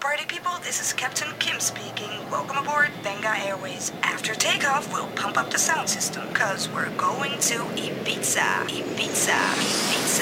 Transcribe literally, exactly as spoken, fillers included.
party people, this is Captain Kim speaking. Welcome aboard Benga Airways. After takeoff, we'll pump up the sound system, cause we're going to Ibiza. Ibiza. Ibiza.